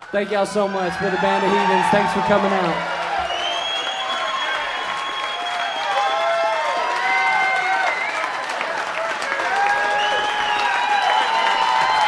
Thank y'all so much for the Band of Heathens. Thanks for coming out.